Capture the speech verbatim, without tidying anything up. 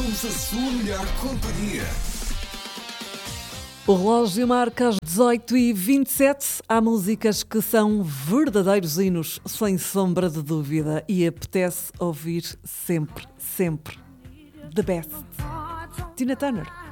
somos a sua melhor companhia. O relógio marca às dezoito e vinte e sete. Há músicas que são verdadeiros hinos, sem sombra de dúvida, e apetece ouvir sempre, sempre. The best. Tina Turner.